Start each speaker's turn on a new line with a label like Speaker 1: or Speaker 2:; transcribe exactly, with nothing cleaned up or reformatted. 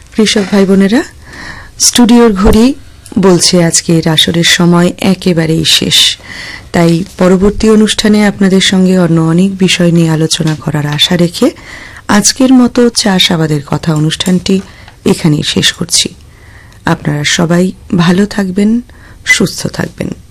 Speaker 1: কৃষক ভাই বোনেরা, স্টুডিওর ঘড়ি বলছে আজকের আসরের সময় একেবারেই শেষ। তাই পরবর্তী অনুষ্ঠানে আপনাদের সঙ্গে অন্য অনেক বিষয় নিয়ে আলোচনা করার আশা রেখে আজকের মতো চাষাবাদের কথা অনুষ্ঠানটি এখানেই শেষ করছি। আপনারা সবাই ভালো থাকবেন, সুস্থ থাকবেন।